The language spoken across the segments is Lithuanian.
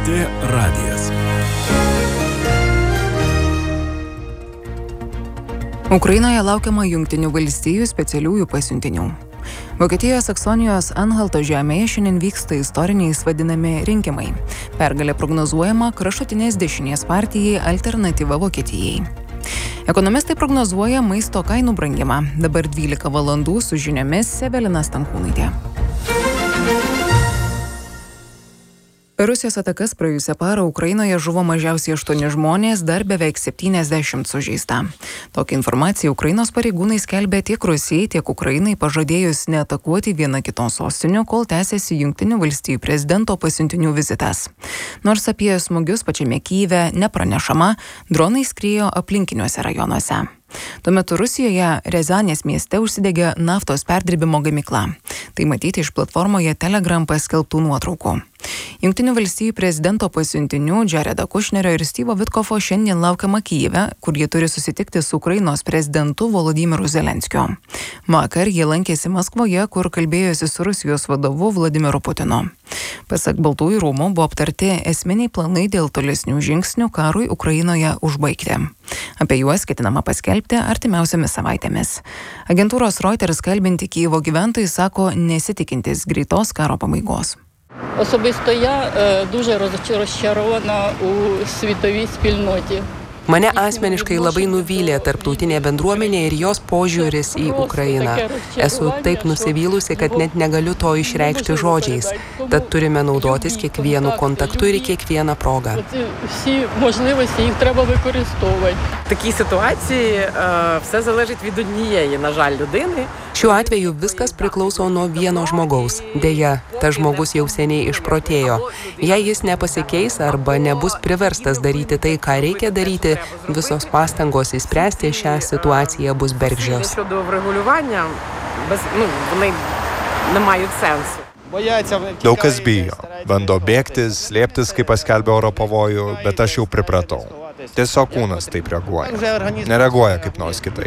LRT radijas. Ukrainoje laukiama Jungtinių valstijų specialiųjų pasiuntinių. Vokietijos Saksonijos Anhalto žemėje šiandien vyksta istoriniais vadinami rinkimai. Pergalė prognozuojama kraštutinės dešinės partijai Alternatyva Vokietijai. Ekonomistai prognozuoja maisto kainų brangimą. Dabar 12 valandų su žiniomis Evelina Stankūnaitė. Per Rusijos atakas praėjusią parą Ukrainoje žuvo mažiausiai 8 žmonės, dar beveik 70 sužeista. Tokią informaciją Ukrainos pareigūnai skelbė tiek Rusijai, tiek Ukrainai pažadėjus neatakuoti viena kitos sostinių, kol tęsiasi Jungtinių valstijų prezidento pasiuntinių vizitas. Nors apie smūgius pačiame Kyjive nepranešama, dronai skriejo aplinkiniuose rajonuose. Tuo metu Rusijoje Riazanės mieste užsidegė naftos perdirbimo gamykla. Tai matyti iš platformoje Telegram paskelbtų nuotraukų. Jungtinių valstijų prezidento pasiuntinių Jaredo Kušnerio ir Styvo Vitkofo šiandien laukiama Kyjive, kur jie turi susitikti su Ukrainos prezidentu Volodymyru Zelenskiu. Vakar jie lankėsi Maskvoje, kur kalbėjosi su Rusijos vadovu Vladimiru Putinu. Pasak Baltųjų rūmų buvo aptarti esminiai planai dėl tolesnių žingsnių karui Ukrainoje užbaigti. Apie juos ketinama paskelbti artimiausiamis savaitėmis. Agentūros Reuters kalbinti Kyjivo gyventojai sako nesitikintis greitos karo pabaigos. Особисто я дуже розчарована у світовій спільноті. Mane asmeniškai labai nuvylė tarptautinė bendruomenė ir jos požiūris į Ukrainą. Esu taip nusivylusi, kad net negaliu to išreikšti žodžiais. Tad turime naudotis kiekvienu kontaktu ir kiekvieną progą. Всі можливості їх треба використовувати. В такій ситуації все залежить від однієї, на жаль, людини. Šiuo atveju viskas priklauso nuo vieno žmogaus. Deja, tas žmogus jau seniai išprotėjo. Jei jis nepasikeis arba nebus priverstas daryti tai, ką reikia daryti, visos pastangos įspręsti šią situaciją bus bergždžios. Щодо врегулювання, вони не мають сенсу. Daug kas bijo. Bando bėgtis, slėptis, kai paskelbė oro pavojų, bet aš jau pripratau. Tiesiog kūnas taip reaguoja. Nereaguoja kaip nors kitaip.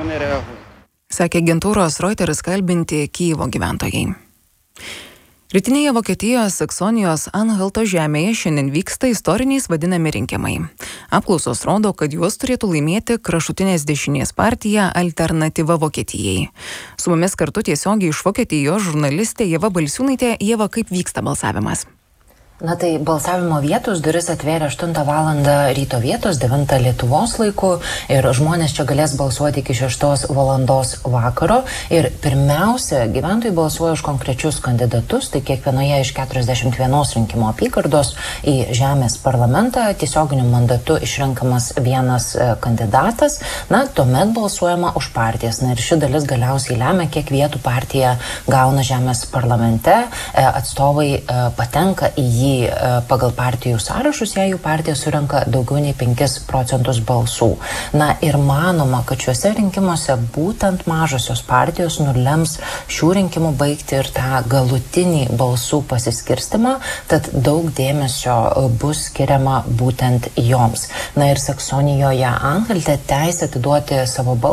Sakė agentūros Reuters kalbinti Kyjivo gyventojai. Rytinėje Vokietijos Saksonijos Anhalto žemėje šiandien vyksta istoriniais vadinami rinkimai. Apklausos rodo, kad juos turėtų laimėti kraštutinės dešinės partija Alternatyva Vokietijai. Su mumis kartu tiesiogiai iš Vokietijos žurnalistė Ieva Balsiūnaitė. Ieva, kaip vyksta balsavimas? Na tai balsavimo vietos duris atvėrė 8 valandą ryto vietos, 9 Lietuvos laiku ir žmonės čia galės balsuoti iki 6 valandos vakaro. Ir pirmiausia, gyventojai balsuoja už konkrečius kandidatus, tai kiekvienoje iš 41 rinkimo apygardos į Žemės parlamentą tiesioginiu mandatu išrenkamas vienas kandidatas. Na, tuomet balsuojama už partijas. Na ir ši dalis galiausiai lemia, kiek vietų partija gauna Žemės parlamente. Atstovai patenka į jį pagal partijų sąrašus, jei jų partija surenka daugiau nei 5 procentus balsų. Na ir manoma, kad šiuose rinkimuose būtent mažosios partijos nulems šių rinkimų baigti ir tą galutinį balsų pasiskirstimą, tad daug dėmesio bus skiriama būtent joms. Na ir Saksonijoje Anhalte teisę atiduoti savo balsą